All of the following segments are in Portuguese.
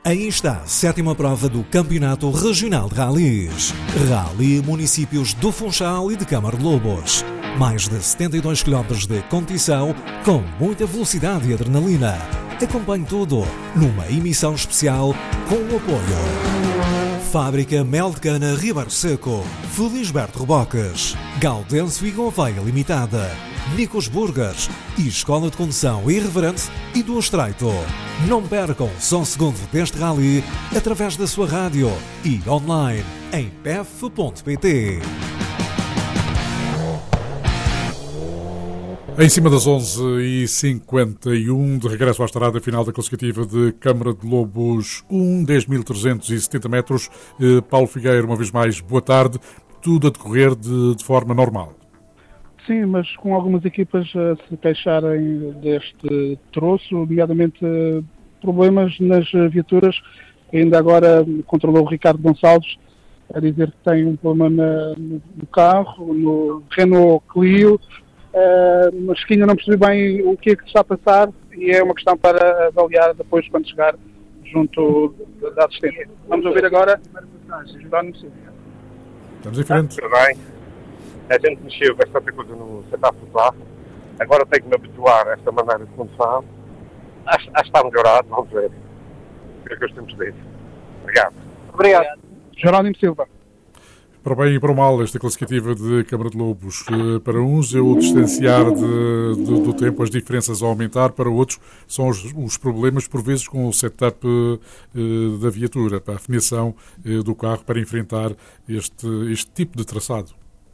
Aí está a 7ª prova do Campeonato Regional de Rallys. Rally Municípios do Funchal e de Câmara de Lobos. Mais de 72 km de competição com muita velocidade e adrenalina. Acompanhe tudo numa emissão especial com o apoio Fábrica Mel de Cana Ribeiro Seco, Felisberto Reboques, Gaudense e Gouveia Limitada, Nicos Burgers e Escola de Condução Irreverente e do Estreito. Não percam só um segundo deste rally através da sua rádio e online em pef.pt. Em cima das 11h51, de regresso à estrada final da classificativa de Câmara de Lobos 1, 10.370 metros. Paulo Figueiro, uma vez mais, boa tarde. Tudo a decorrer de forma normal. Sim, mas com algumas equipas a se queixarem deste troço, nomeadamente problemas nas viaturas. Ainda agora controlou o Ricardo Gonçalves a dizer que tem um problema no carro, no Renault Clio. Mas que ainda não percebi bem o que é que está a passar e é uma questão para avaliar depois quando chegar junto da assistência. Vamos ouvir agora Jerónimo Silva. Estamos em frente. Tudo bem. A gente mexeu bastante coisa no setup do carro. Agora tenho que me habituar a esta maneira de condução. Acho que está melhorado, vamos ver. O que é que hoje temos dito. Obrigado. Obrigado. Jerónimo Silva. Para o bem e para o mal, esta classificativa de Câmara de Lobos, para uns é o distanciar do tempo, as diferenças a aumentar, para outros são os problemas, por vezes, com o setup da viatura, para a afinação do carro, para enfrentar este tipo de traçado.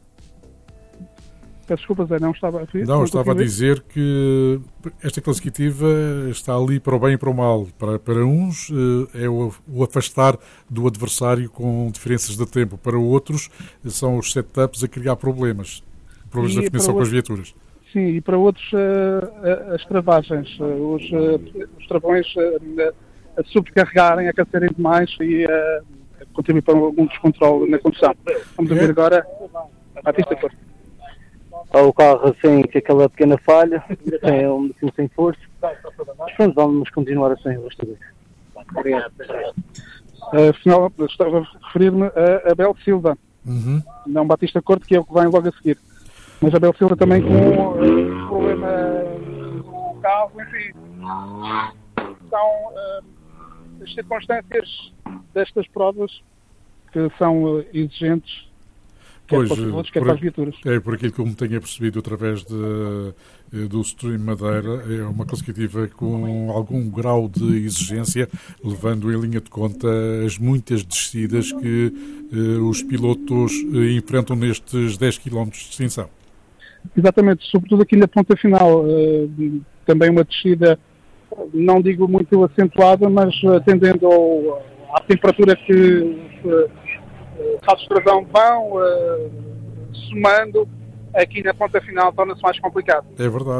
Peço desculpa, Zé, não estava a referir. Não, estava a dizer que esta classificativa está ali para o bem e para o mal. Para uns é o afastar do adversário com diferenças de tempo. Para outros são os setups a criar problemas de afinação com as viaturas. Sim, e para outros as travagens, os travões a sobrecarregarem, a aquecerem demais e a contribuir para algum descontrole na condução. Vamos ver agora a pista cor. O carro assim, com aquela pequena falha, tem um sem força. Mas pronto, vamos continuar assim o resto do dia. Obrigado. Afinal, estava a referir-me a Abel Silva, não Batista Corte, que é o que vem logo a seguir. Mas Abel Silva também com um problema no carro, enfim. São as circunstâncias destas provas que são exigentes. Pois, para as viaturas. É por aquilo que eu me tenho percebido através do Stream Madeira, é uma classificativa com algum grau de exigência, levando em linha de conta as muitas descidas que os pilotos enfrentam nestes 10 km de extensão. Exatamente, sobretudo aqui na ponta final, também uma descida, não digo muito acentuada, mas atendendo à temperatura que carros de travão vão somando, aqui na ponta final torna-se mais complicado. É verdade.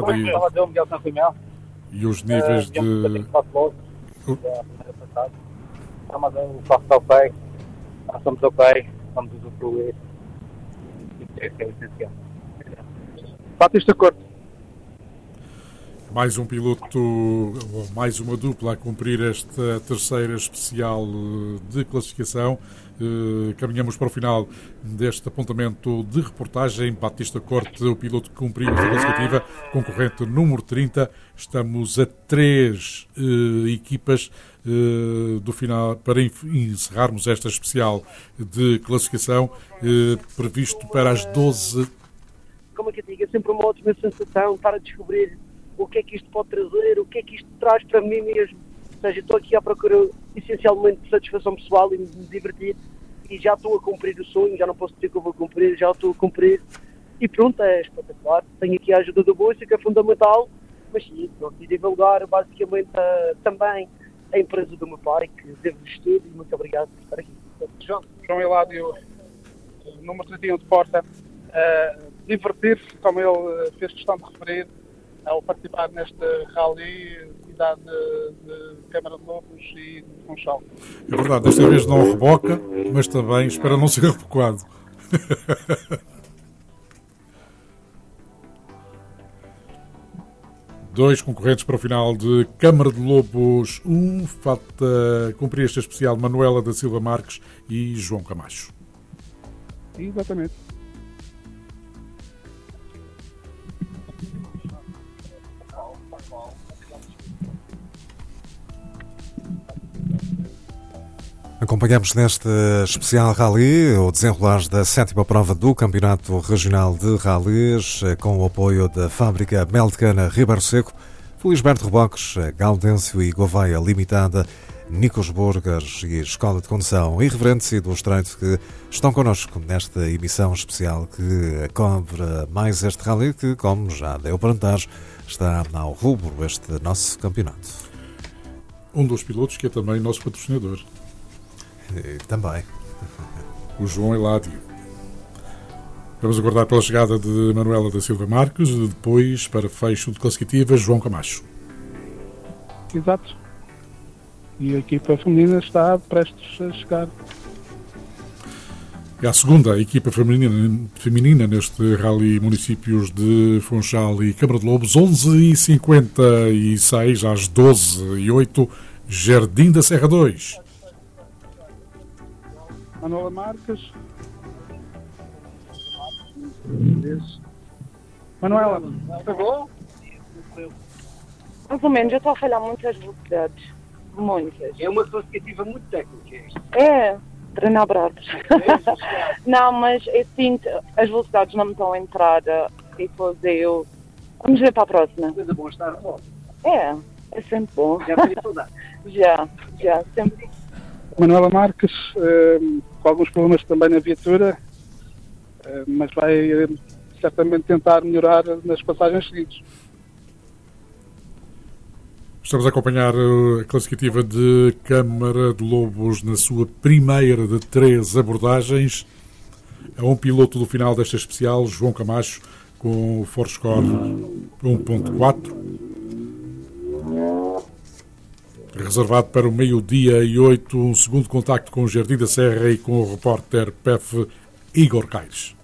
E os níveis de... O carro está ok, nós estamos ok, vamos usufruir. É o essencial. Batista Corte. Mais um piloto, ou mais uma dupla a cumprir esta terceira especial de classificação. Caminhamos para o final deste apontamento de reportagem. Batista Corte, o piloto que cumpriu esta classificativa, concorrente número 30. Estamos a 3 equipas do final para encerrarmos esta especial de classificação, previsto para as 12. Como é que eu digo? É sempre uma ótima sensação estar a descobrir o que é que isto pode trazer, o que é que isto traz para mim mesmo. Ou seja, estou aqui à procura essencialmente de satisfação pessoal e me divertir, e já estou a cumprir o sonho, já não posso dizer que eu vou cumprir, já estou a cumprir, e pronto, é espetacular. Tenho aqui a ajuda do bolso, que é fundamental, mas sim, pronto, e divulgar basicamente também a empresa do meu pai, que devo-lhes tudo, e muito obrigado por estar aqui. João Eládio, número 31 de Porta, divertir-se, como ele fez questão de referir, ao participar neste rally, cidade de Câmara de Lobos e de Funchal. É verdade, desta vez não reboca, mas também espera não ser rebocado. 2 concorrentes para o final de Câmara de Lobos 1. Falta cumprir este especial Manuela da Silva Marques e João Camacho. Exatamente. Acompanhamos neste especial Rally o desenrolar da 7ª prova do Campeonato Regional de Rallys, com o apoio da fábrica Mel de Cana Ribeiro Seco, Felisberto Reboques, Gaudêncio e Gouveia Limitada, Nicos Burgers e Escola de Condução Irreverente e do Estreito, que estão connosco nesta emissão especial que cobre mais este Rally que, como já deu para notar, está ao rubro este nosso campeonato. Um dos pilotos que é também nosso patrocinador. E também o João Eládio. Vamos aguardar pela chegada de Manuela da Silva Marques, depois para fecho de classificativa João Camacho. Exato. E a equipa feminina está prestes a chegar. É a segunda equipa feminina neste Rally Municípios de Funchal e Câmara de Lobos, 11h56 às 12h08, Jardim da Serra 2. Manuela Marques. Manuela, está bom? Mais ou menos, eu estou a falhar muitas velocidades. Muitas. É uma classificativa muito técnica. É, treinar bravos. Não, mas eu sinto, as velocidades não me estão a entrar e depois eu... Vamos ver para a próxima. Coisa bom estar de volta. É sempre bom. Já tenho saudade. Já, sempre. Manuela Marques, com alguns problemas também na viatura, mas vai certamente tentar melhorar nas passagens seguintes. Estamos a acompanhar a classificativa de Câmara de Lobos na sua primeira de 3 abordagens. É um piloto do final desta especial, João Camacho, com o Forscore 1.4. Reservado para o 12h08, um segundo contacto com o Jardim da Serra e com o repórter PEF Igor Caires.